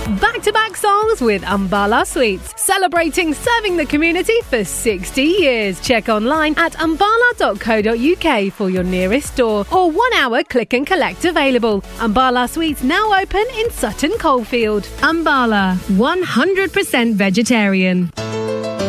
Back-to-back songs with Umbala Sweets, celebrating serving the community for 60 years. Check online at umbala.co.uk for your nearest store or 1 hour click and collect available. Umbala Sweets now open in Sutton Coldfield. Umbala, 100% vegetarian.